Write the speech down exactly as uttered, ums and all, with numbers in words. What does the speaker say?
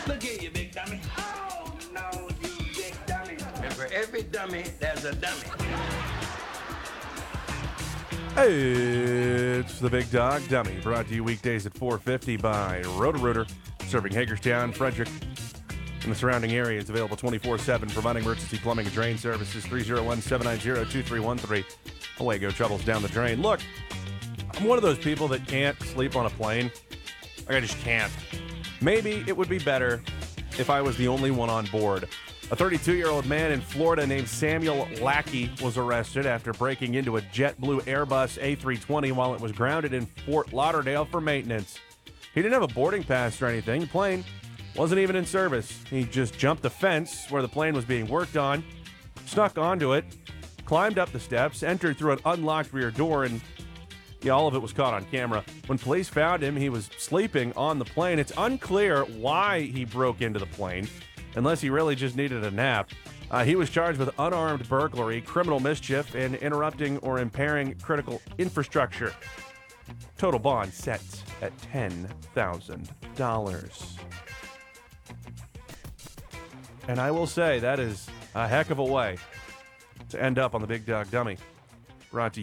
Look here, you big dummy. Oh, no, you big dummy. And for every dummy, there's a dummy. It's the Big Dog Dummy, brought to you weekdays at four fifty by Roto-Rooter, serving Hagerstown, Frederick, and the surrounding area. It's available twenty-four seven, providing emergency plumbing and drain services, three oh one, seven nine zero, two three one three. Away go troubles down the drain. Look, I'm one of those people that can't sleep on a plane. Like, I just can't. Maybe it would be better if I was the only one on board. A thirty-two-year-old man in Florida named Samuel Lackey was arrested after breaking into a JetBlue Airbus A three twenty while it was grounded in Fort Lauderdale for maintenance. He didn't have a boarding pass or anything. The plane wasn't even in service. He just jumped the fence where the plane was being worked on, snuck onto it, climbed up the steps, entered through an unlocked rear door, and yeah, all of it was caught on camera. When police found him, he was sleeping on the plane. It's unclear why he broke into the plane, unless he really just needed a nap. Uh, he was charged with unarmed burglary, criminal mischief, and interrupting or impairing critical infrastructure. Total bond set at ten thousand dollars. And I will say, that is a heck of a way to end up on the Big Dog Dummy. Brought to you